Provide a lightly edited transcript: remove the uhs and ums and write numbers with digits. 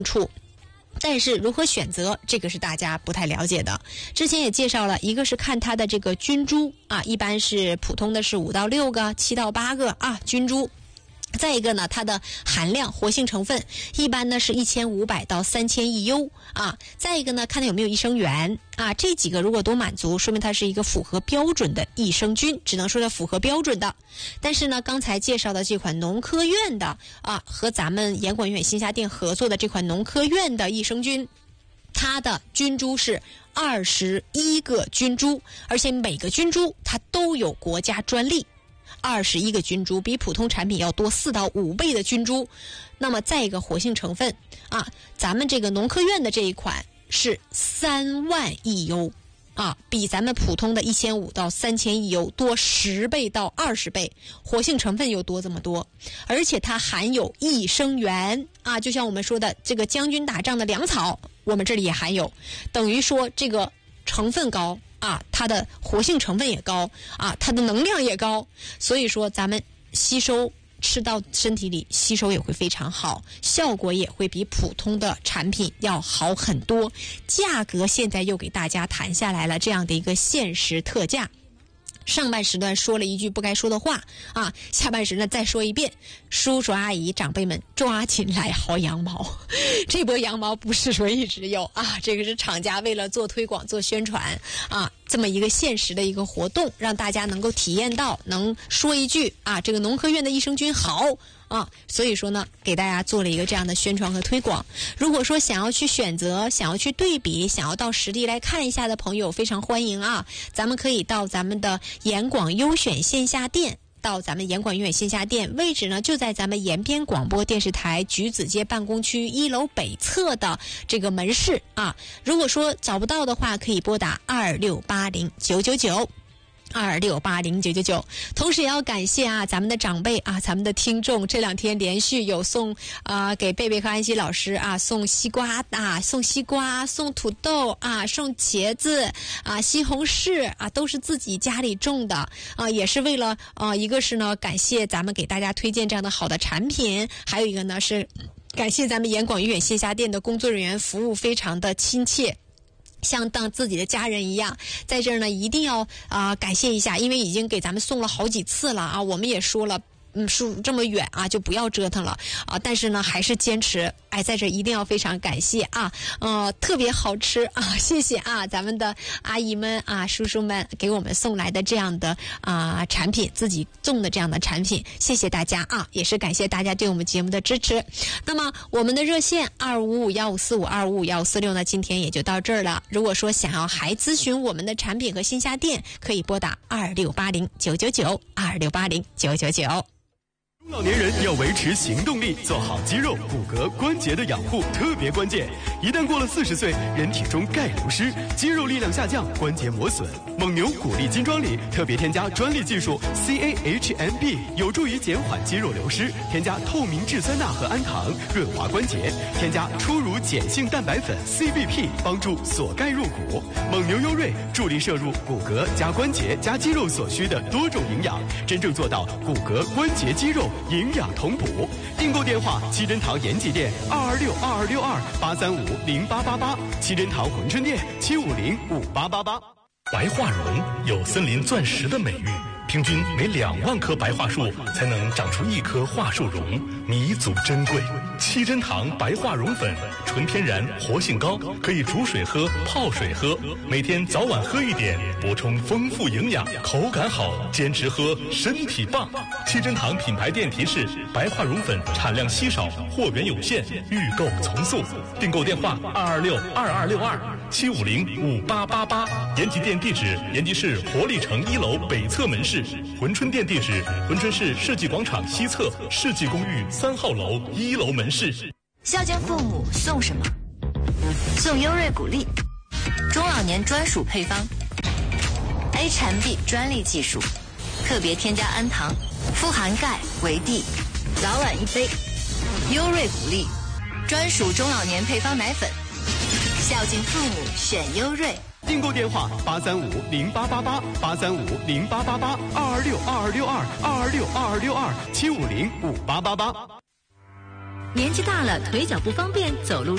处。但是如何选择，这个是大家不太了解的。之前也介绍了，一个是看它的这个菌株啊，一般是普通的是5到6个、7到8个啊菌株。再一个呢，它的含量活性成分一般呢是1500到3000 EU 啊。再一个呢，看它有没有益生元啊，这几个如果都满足，说明它是一个符合标准的益生菌，只能说它符合标准的。但是呢，刚才介绍的这款农科院的啊，和咱们严管永远线下店合作的这款农科院的益生菌，它的菌株是21个菌株，而且每个菌株它都有国家专利。21个菌株比普通产品要多4到5倍的菌株。那么再一个活性成分啊，咱们这个农科院的这一款是3万EU啊，比咱们普通的1500到3000 EU多10倍到20倍，活性成分又多这么多，而且它含有益生元啊，就像我们说的这个将军打仗的粮草，我们这里也含有，等于说这个成分高啊，它的活性成分也高啊，它的能量也高，所以说咱们吸收吃到身体里，吸收也会非常好，效果也会比普通的产品要好很多。价格现在又给大家谈下来了，这样的一个限时特价。上半时段说了一句不该说的话啊，下半时呢再说一遍，叔叔阿姨长辈们抓紧来薅羊毛。这波羊毛不是说一直有啊，这个是厂家为了做推广做宣传啊，这么一个限时的一个活动，让大家能够体验到，能说一句啊，这个农科院的益生菌好啊，所以说呢，给大家做了一个这样的宣传和推广。如果说想要去选择、想要去对比、想要到实地来看一下的朋友，非常欢迎啊！咱们可以到咱们的严广优选线下店，到咱们严广优选线下店，位置呢就在咱们延边广播电视台橘子街办公区1楼北侧的这个门市啊。如果说找不到的话，可以拨打2680999。2680999，同时也要感谢啊咱们的长辈啊，咱们的听众，这2天连续有送给贝贝和安琪老师啊送西瓜啊，送西瓜，送土豆啊，送茄子啊，西红柿啊，都是自己家里种的啊，也是为了一个是呢感谢咱们给大家推荐这样的好的产品，还有一个呢是感谢咱们严广永远线下店的工作人员，服务非常的亲切，像当自己的家人一样，在这儿呢一定要感谢一下，因为已经给咱们送了好几次了啊，我们也说了是这么远啊，就不要折腾了啊！但是呢，还是坚持，哎，在这一定要非常感谢啊，特别好吃啊！谢谢啊，咱们的阿姨们啊、叔叔们给我们送来的这样的产品，自己种的这样的产品，谢谢大家啊！也是感谢大家对我们节目的支持。那么我们的热线25515452556呢，今天也就到这儿了。如果说想要还咨询我们的产品和线下店，可以拨打2680999，2680999。 中老年人要维持行动力，做好肌肉、骨骼、关节的养护特别关键。一旦过了40岁，人体中钙流失，肌肉力量下降，关节磨损。蒙牛骨力金装里特别添加专利技术 CAHMB， 有助于减缓肌肉流失。添加透明质酸钠和氨糖，润滑关节。添加初乳碱性蛋白粉 CBP， 帮助锁钙入骨。蒙牛优瑞助力摄入骨骼加关节加肌肉所需的多种营养，真正做到骨骼、关节、肌肉营养同补。订购电话：七珍堂延吉店2262262，8350888；七珍堂珲春店7505888。 白化榕有森林钻石的美誉，平均每2万棵白桦树才能长出1棵桦树榕，弥足珍贵。七珍堂白桦榕粉，纯天然，活性高，可以煮水喝、泡水喝，每天早晚喝一点，补充丰富营养，口感好，坚持喝，身体棒。七珍堂品牌店提示：白桦榕粉产量稀少，货源有限，预购从速。订购电话2262262，7505888。延吉店地址：延吉市活力城1楼北侧门市。珲春店地址：珲春市世纪广场西侧世纪公寓3号楼1楼门市。 孝敬父母送什么？送优瑞谷粒，中老年专属配方 ，A 产 B 专利技术，特别添加氨糖，富含钙、维 D， 早晚1杯。优瑞谷粒，专属中老年配方奶粉，孝敬父母选优瑞。 订购电话：8350888，8350888，2262262，2262262，7505888。 年纪大了腿脚不方便，走路